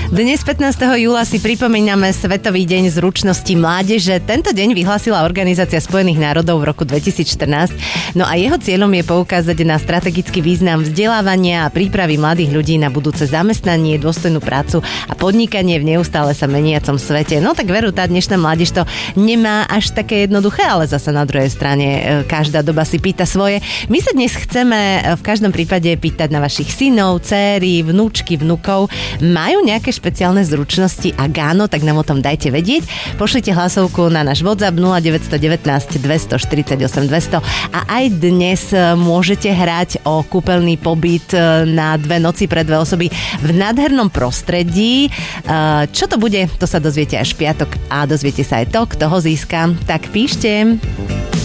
Dnes 15. júla si pripomíname Svetový deň zručnosti mládeže. Tento deň vyhlásila Organizácia spojených národov v roku 2014. No a jeho cieľom je poukázať na strategický význam vzdelávania a prípravy mladých ľudí na budúce zamestnanie, dôstojnú prácu a podnikanie v neustále sa meniacom svete. No tak veru, tá dnešná mládež to nemá až také jednoduché, ale zasa na druhej strane každá doba si pýta svoje. My sa dnes chceme v každom prípade pýtať na vašich synov, dcéry, vnúčky, vnukov. Majú nejaké špeciálne zručnosti? Ak áno, tak nám o tom dajte vedieť. Pošlite hlasovku na náš WhatsApp 0919 248 200 a aj dnes môžete hrať o kúpeľný pobyt na 2 noci pre 2 osoby v nádhernom prostredí. Čo to bude, to sa dozviete až v piatok a dozviete sa aj to, kto ho získa. Tak píšte.